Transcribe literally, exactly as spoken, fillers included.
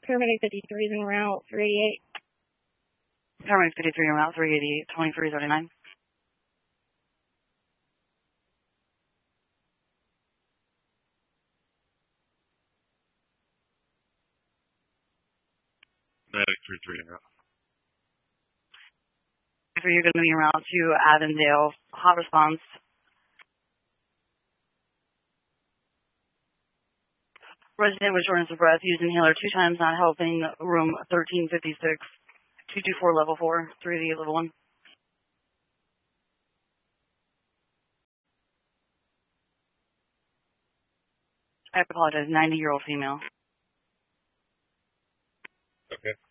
Paramedic fifty-three is en route, three eighty-eight. Paramedic fifty-three en route, three eighty-eight, twenty-three thirty-nine. Medic three three en route. So you're going to be en route to Avondale. Hot response. Resident with shortness of breath, use inhaler two times, not helping. Room thirteen fifty-six, two two four, level four, three eighty-eight, level one. I apologize, ninety-year-old female. Okay.